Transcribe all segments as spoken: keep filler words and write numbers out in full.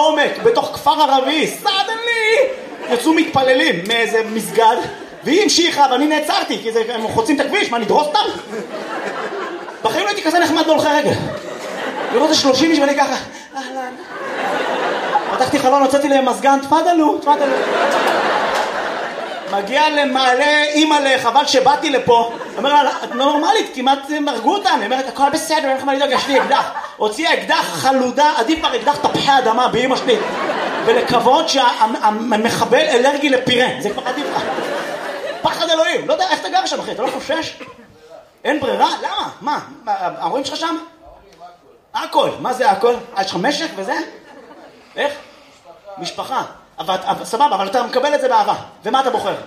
בעומק, בתוך כפר ערבי, סדנלי! יצאו מתפללים מאיזה מסגד, והיא המשיכה, ואני נעצרתי, כי זה, הם חוצים את הכביש, מה, נדרוס אותם? בחיים לא הייתי כזה נחמד בהולכי רגל. לראות את שלושים איש ואני ככה, אהלן. פתחתי חלון, הוצאתי להם מזגן, תפדלו, תפדלו. מגיע למעלה, אימא לחבל שבאתי לפה, אומר לה, את נורמלית, כמעט מרגו אותנו, אומרת, הכל בסדר, אין לך מה לדאוג, יש לי אקדח. הוציאה אקדח חלודה, עדיף כבר אקדח תפוחי אדמה באמא שלי, ולקוות שהמחבל אלרגי לפירה, זה כבר עדיף לך. פחד אלוהים, לא יודע איך אתה גר שם אחי, אתה לא חושש? אין ברירה? למה? מה? ההורים שלך שם? הכל, מה זה הכל? יש לך משק וזה? איך? משפחה. אבל, סבבה, אבל אתה מקבל את זה באהבה. ומה אתה בוחר?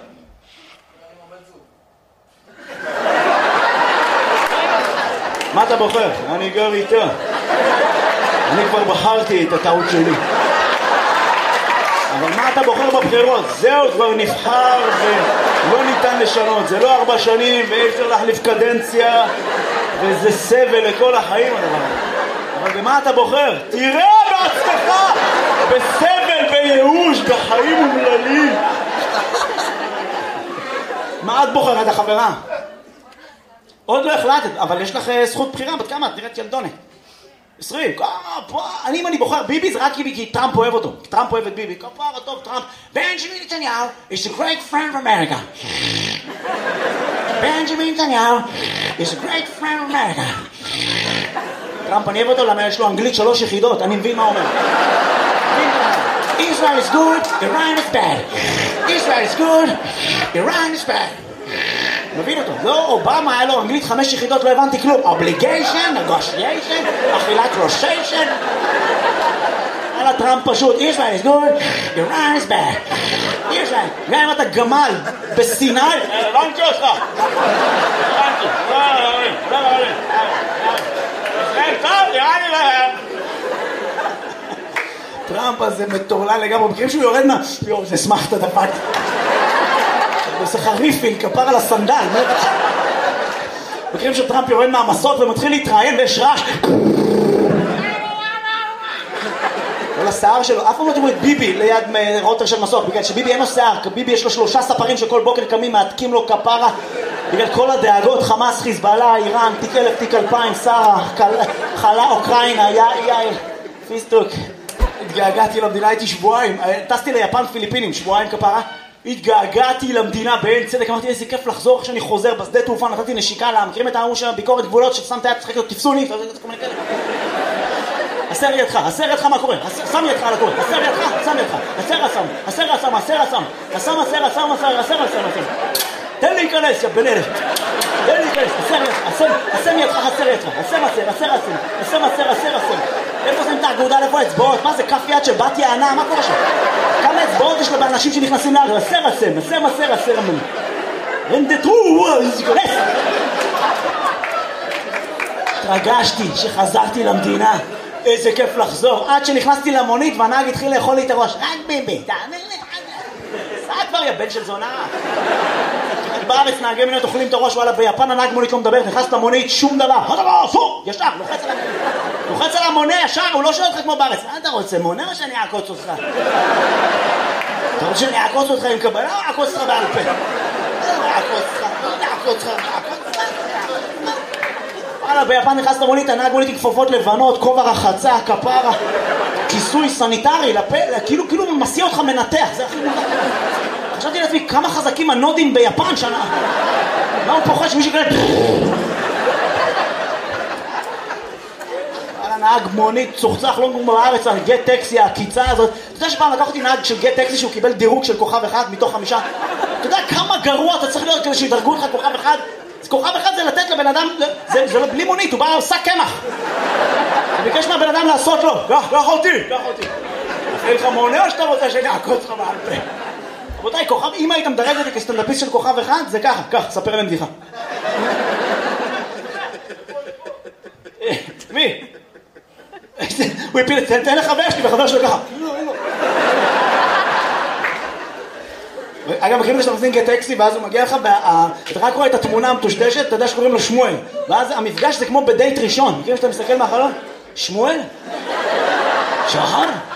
מה אתה בוחר? אני גר איתו. אני כבר בחרתי את הטעות שלי. אבל מה אתה בוחר בבחירות? זהו, כבר נבחר ולא ניתן לשנות. זה לא ארבע שנים ואי אפשר להחליף קדנציה וזה סבל לכל החיים. אבל במה אתה בוחר? תראה בעצמך! בסבל, בייאוש, בחיים אומללים. מה את בוחרת, החברה? עוד לא החלטת, אבל יש לך זכות בחירה. בת כמה? את נראית ילדונת. עשרים. אני אם אני בוחר ביבי זה רק כי טראמפ אוהב אותו. טראמפ אוהב את ביבי. כפרה טוב טראמp. בנג'מין נתניהו is a great friend of America. בנג'מין נתניהו is a great friend of America. טראמפ אני אוהב אותו למה יש לו אנגלית שלוש יחידות. אני מבין מה אומר. Israel is good, Iran is bad. Israel is good, Iran is bad. מבין אותו? לא, אובמה היה לו אנגלית חמש יחידות, לא הבנתי כלום. Obligation, negotiation, אכילת ראשיישן. על הטראמפ פשוט. Israel is good, Iran is bad. Israel, גם אם אתה גמל בסיני, הבנתי אותך. הבנתי. לא, לא, לא, לא, לא. ישראל טוב, נראה לי להם. טראמפ הזה מטורלל לגמרי, מכירים שהוא יורד מה... יואו, זה שמח את הדפק. זה חריפיל, כפר על הסנדל. מכירים שטראמפ יורד מהמסות ומתחיל להתראיין ויש רעש. כל השיער שלו, אף פעם לא תראו את ביבי ליד רוטר של מסוק, בגלל שביבי אין לו שיער, ביבי יש לו שלושה ספרים שכל בוקר קמים, מעתקים לו כפרה, בגלל כל הדאגות, חמאס, חיזבאללה, איראן, תיק אלף, תיק אלפיים, שרה, חלה, אוקראינה, יאי, פיסטוק. התגעגעתי למדינה, הייתי שבועיים, טסתי ליפן פיליפינים, שבועיים כפרה, התגעגעתי למדינה בעין צדק, אמרתי איזה כיף לחזור כשאני חוזר בשדה תעופה, נתתי נשיקה לה, מכירים את העמו של ביקורת גבולות ששמת יד, צחק לו, תפסוני, הסר ידך, הסר ידך מה קורה, שם ידך על הקורא, הסר ידך, שם ידך, הסר הסם, הסר הסם, הסר הסם, הסם הסר הסם, הסר הסר הסם, תן לי להיכנס, יא בן אלף, תן לי להיכנס, הסר ידך, הסם ידך, הסר ידך, הסם הסר, הסר הסם, הסם הסר, הסר הסם, איפה זה נתח גאודה, איפה אצבעות, מה זה כף יד של בת יענה, מה קורה שם? כמה אצבעות יש לו באנשים שנכנסים לארץ, הסר הסם, הסם הסר, הסר הסם, רנדטרו, להיכנס. התרגשתי שחזרתי למדינה. איזה כיף לחזור, עד שנכנסתי למונית והנהג התחיל לאכול לי את הראש. רק ביבי, תאמין לי, סע כבר יא בן של זונה. בארץ נהגי מוניות אוכלים את הראש, וואלה ביפן הנהג מונית לא מדבר, נכנס למונית, שום דבר, סור, ישר, לוחץ על המונה, לוחץ על המונה ישר, הוא לא שואל אותך כמו בארץ. מה אתה רוצה, מונה או שאני אעקוץ אותך? אתה רוצה שאני אעקוץ אותך עם קבלה או אעקוץ אותך בעל פה? אעקוץ אותך, אעקוץ אותך, אעקוץ אותך. ביפן נכנס למונית, הנהג מונית עם כפפות לבנות, כובע רחצה, כפרה, כיסוי סניטרי, לפה, כאילו, כאילו מסיע אותך מנתח, זה הכי מונח. חשבתי לעצמי, כמה חזקים הנודים ביפן שנה. מה הוא פוחד שמישהו כאלה... על הנהג מונית, צוחצח, לא כמו בארץ, על גט טקסי, הקיצה הזאת. אתה יודע שפעם לקחתי נהג של גט טקסי שהוא קיבל דירוג של כוכב אחד מתוך חמישה? אתה יודע כמה גרוע אתה צריך להיות כדי שידרגו לך כוכב אחד? כוכב אחד זה לתת לבן אדם, זה, זה לא בלי מונית, הוא בא עושה קמח. הוא ביקש מהבן אדם לעשות לו, קח, קח אותי, קח אותי. אחרי לך מונה או שאתה רוצה שאני אעקוץ לך בעל פה? רבותיי, כוכב, אם היית מדרג אותי כסטנדאפיסט של כוכב אחד, זה ככה, קח, ספר להם בדיחה. מי? הוא הפיל, תן לחבר שלי וחבר שלו ככה. אגב, מכירים את זה שאתה מזין גט טקסי ואז הוא מגיע לך, אתה רק רואה את התמונה המטושטשת, אתה יודע שקוראים לו שמואל, ואז המפגש זה כמו בדייט ראשון, מכירים שאתה מסתכל מהחלון? שמואל? שחר?